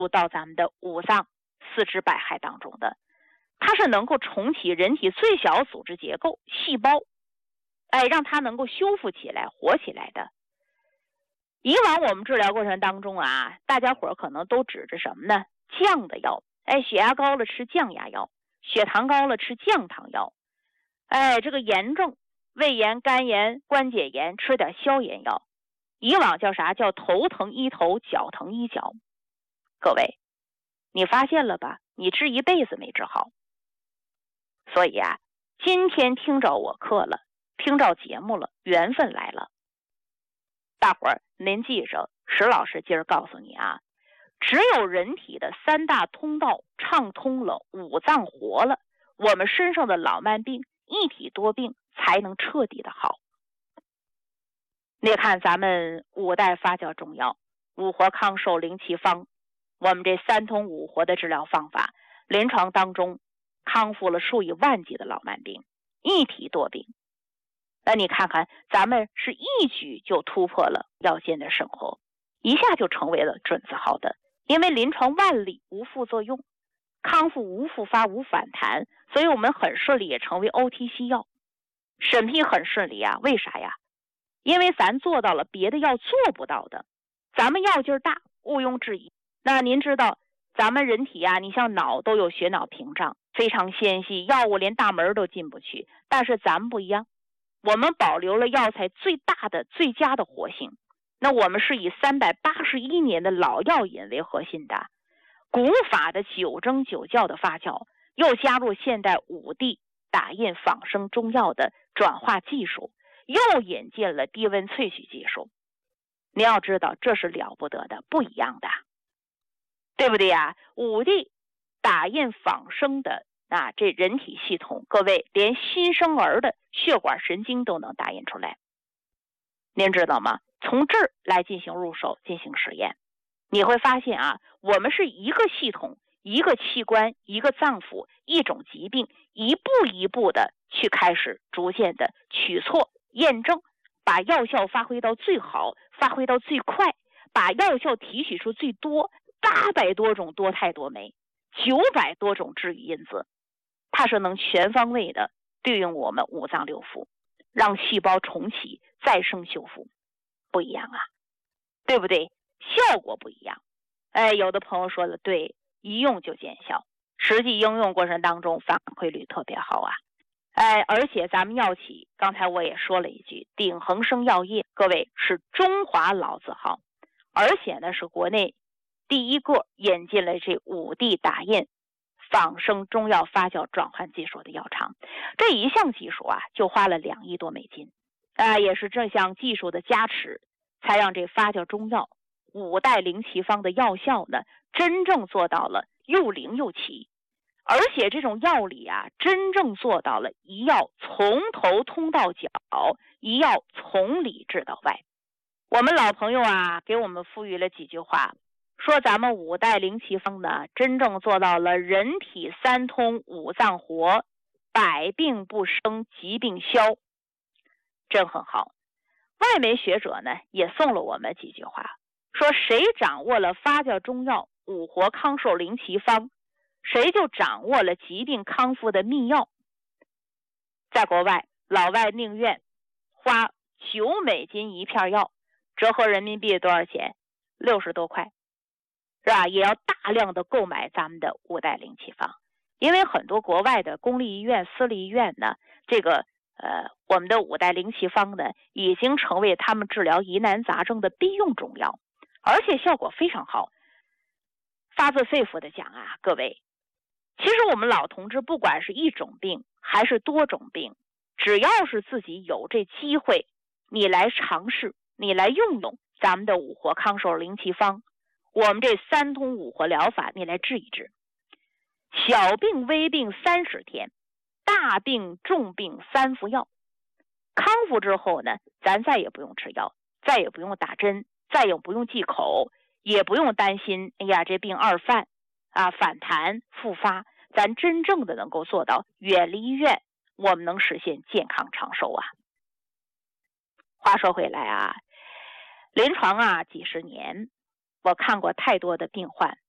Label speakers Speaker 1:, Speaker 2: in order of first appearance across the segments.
Speaker 1: 入到咱们的五脏四肢百骸当中的，它是能够重启人体最小组织结构细胞，让它能够修复起来活起来的。以往我们治疗过程当中啊，大家伙可能都指着什么呢？降的药，血压高了吃降压药，血糖高了吃降糖药，这个炎症胃炎肝炎关节炎吃点消炎药。以往叫啥？叫头疼医头，脚疼医脚。各位你发现了吧？你治一辈子没治好。所以啊，今天听着我课了，听着节目了，缘分来了。大伙儿您记着，石老师今儿告诉你啊，只有人体的三大通道畅通了，五脏活了，我们身上的老慢病一体多病才能彻底的好。你看咱们五代发酵中药五活康寿灵奇方，我们这三通五活的治疗方法，临床当中康复了数以万计的老慢病，一体多病。那你看看咱们是一举就突破了药监的审核，一下就成为了准字号的，因为临床万里无副作用，康复无复发无反弹，所以我们很顺利也成为 OTC 药，审批很顺利啊。为啥呀？因为咱做到了别的药做不到的，咱们药劲儿大，毋庸置疑。那您知道咱们人体啊，你像脑都有血脑屏障，非常纤细，药物连大门都进不去，但是咱们不一样，我们保留了药材最大的最佳的活性。那我们是以381年的老药引为核心的，古法的九蒸九校的发酵，又加入现代五帝打印仿生中药的转化技术，又引进了低温萃取技术。你要知道这是了不得的，不一样的，对不对呀？五帝打印仿生的这人体系统，各位连新生儿的血管神经都能打印出来，您知道吗？从这儿来进行入手进行实验，你会发现啊，我们是一个系统一个器官一个脏腑一种疾病，一步一步的去开始逐渐的取错验证，把药效发挥到最好，发挥到最快，把药效提取出最多，800多种多肽多酶，900多种治愈因子，它是能全方位的对应我们五脏六腑，让细胞重启再生修复。不一样啊，对不对？效果不一样。有的朋友说了，对，一用就见效，实际应用过程当中反馈率特别好啊。而且咱们药企刚才我也说了一句，鼎恒生药业，各位是中华老字号，而且呢是国内第一个引进了这五帝打印仿生中药发酵转换技术的药厂。这一项技术啊就花了2亿多美金，也是这项技术的加持，才让这发酵中药五代灵奇方的药效呢真正做到了又灵又奇，而且这种药理啊真正做到了一药从头通到脚，一药从里治到外。我们老朋友啊给我们赋予了几句话，说咱们五代灵奇方呢真正做到了人体三通五脏活，百病不生疾病消，真很好。外媒学者呢也送了我们几句话，说谁掌握了发酵中药五活康寿灵奇方，谁就掌握了疾病康复的秘药。在国外，老外宁愿花9美金一片药，折合人民币多少钱？60多块，是吧？也要大量的购买咱们的五代灵奇方，因为很多国外的公立医院私立医院呢，这个我们的五代灵奇方呢已经成为他们治疗疑难杂症的必用中药，而且效果非常好。发自肺腑的讲啊，各位，其实我们老同志不管是一种病还是多种病，只要是自己有这机会，你来尝试，你来用咱们的五活康寿灵奇方，我们这三通五活疗法，你来治一治。小病微病30天，大病重病3服药。康复之后呢，咱再也不用吃药，再也不用打针，再也不用忌口，也不用担心这病二犯反弹复发，咱真正的能够做到远离医院，我们能实现健康长寿啊。话说回来啊，临床几十年，我看过太多的病患，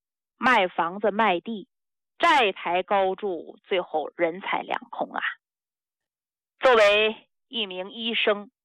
Speaker 1: 卖房子卖地，债台高筑，最后人财两空啊。作为一名医生，